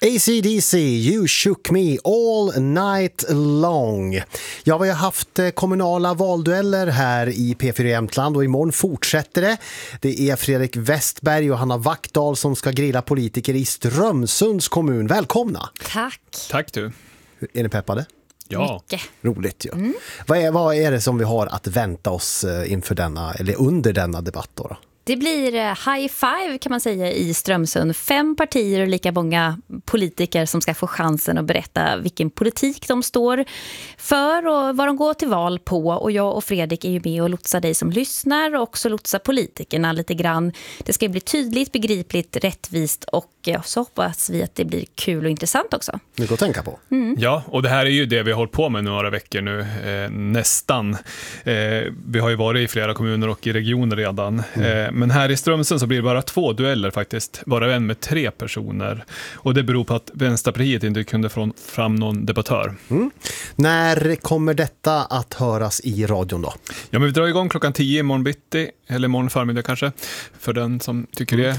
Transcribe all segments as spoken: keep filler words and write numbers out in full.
A C D C, You Shook Me All Night Long. Ja, vi har haft kommunala valdueller här i P fyra Jämtland och imorgon fortsätter det. Det är Fredrik Westberg och Hanna Wackdahl som ska grilla politiker i Strömsunds kommun. Välkomna! Tack! Tack du! Är ni peppade? Ja. Mycket. Roligt ju. Ja. Mm. Vad, är, vad är det som vi har att vänta oss inför denna, eller under denna debatt då? då? Det blir high five kan man säga i Strömsund. Fem partier och lika många politiker som ska få chansen att berätta vilken politik de står för och vad de går till val på. Och jag och Fredrik är ju med och lotsar dig som lyssnar och också lotsar politikerna lite grann. Det ska bli tydligt, begripligt, rättvist och så hoppas vi att det blir kul och intressant också. Mycket att tänka på. Mm. Ja, och det här är ju det vi har hållit på med några veckor nu, eh, nästan. Eh, vi har ju varit i flera kommuner och i regioner redan. Mm. Eh, men här i Strömsund så blir det bara två dueller faktiskt. Bara en med tre personer. Och det beror på att Vänsterpartiet inte kunde få fram någon debattör. Mm. När kommer detta att höras i radion då? Ja, men vi drar igång klockan tio imorgon bitti. Eller imorgon förmiddag kanske. För den som tycker det.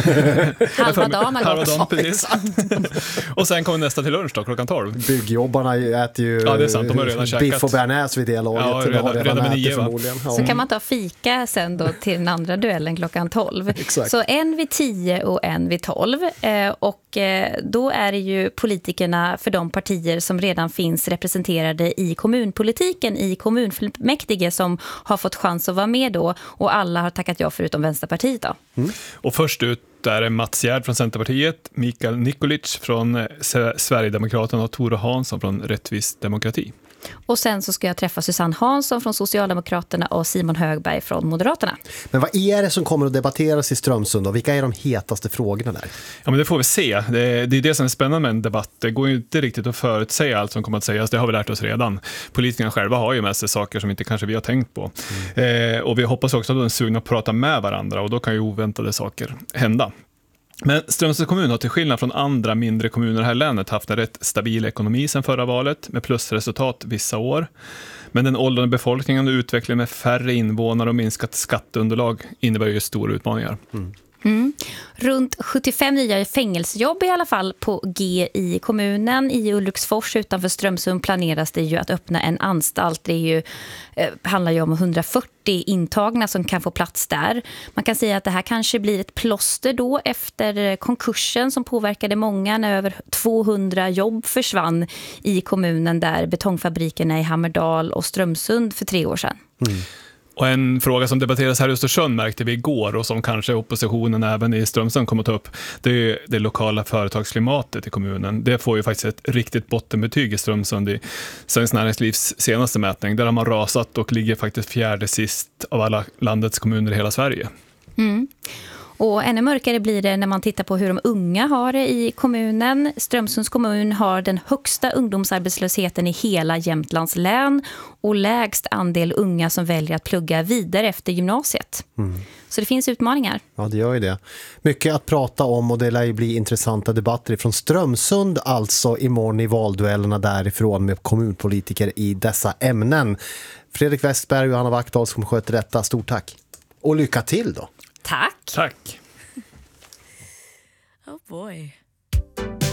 Halva dagen har Halva gått. dagen, precis. Och sen kommer nästa till lunch då, klockan tolv. Byggjobbarna äter ju ja, det är sant, de har redan biff käkat. och bearnaise vid det laget. Ja, redan, har redan, redan med nio, förmodligen. Ja. Så kan man ta fika sen då till den andra duellen klockan tolv. Exakt. Så en vid tio och en vid tolv. Eh, och eh, då är det ju politikerna för de partier som redan finns representerade i kommunpolitiken, i kommunfullmäktige som har fått chans att vara med då. Och alla har tackat ja förutom Vänsterpartiet då. Mm. Och först ut där är Mats Gärd från Centerpartiet, Mikael Nikolic från Sverigedemokraterna och Tore Hansson från Rättvis demokrati. Och sen så ska jag träffa Susanne Hansson från Socialdemokraterna och Simon Högberg från Moderaterna. Men vad är det som kommer att debatteras i Strömsund och vilka är de hetaste frågorna där? Ja, men det får vi se. Det, det är det som är spännande med en debatt. Det går ju inte riktigt att förutsäga allt som kommer att sägas. Det har vi lärt oss redan. Politikerna själva har ju med sig saker som inte kanske vi har tänkt på. Mm. Eh, och vi hoppas också att de är sugna att prata med varandra och då kan ju oväntade saker hända. Men Strömsunds kommun har till skillnad från andra mindre kommuner här i länet haft en rätt stabil ekonomi sedan förra valet med plusresultat vissa år. Men den åldrande befolkningen och utvecklingen med färre invånare och minskat skatteunderlag innebär ju stora utmaningar. Mm. Mm. Runt sjuttiofem nya fängelsejobb i alla fall på G i kommunen. I Ulriksfors utanför Strömsund planeras det ju att öppna en anstalt. Det är ju, eh, handlar ju om hundrafyrtio intagna som kan få plats där. Man kan säga att det här kanske blir ett plåster då efter konkursen som påverkade många när över tvåhundra jobb försvann i kommunen där betongfabrikerna i Hammerdal och Strömsund för tre år sedan. Mm. Och en fråga som debatteras här i Östersund märkte vi igår och som kanske oppositionen även i Strömsund kommer att ta upp, det är det lokala företagsklimatet i kommunen. Det får ju faktiskt ett riktigt bottenbetyg i Strömsund i Svenskt Näringslivs senaste mätning. Där har man rasat och ligger faktiskt fjärde sist av alla landets kommuner i hela Sverige. Mm. Och ännu mörkare blir det när man tittar på hur de unga har det i kommunen. Strömsunds kommun har den högsta ungdomsarbetslösheten i hela Jämtlands län och lägst andel unga som väljer att plugga vidare efter gymnasiet. Mm. Så det finns utmaningar. Ja, det gör ju det. Mycket att prata om och det lär ju bli intressanta debatter från Strömsund, alltså imorgon i valduellerna därifrån med kommunpolitiker i dessa ämnen. Fredrik Westberg och Hanna Wackdahl som sköter detta. Stort tack. Och lycka till då. Tack. Tack. Oh boy.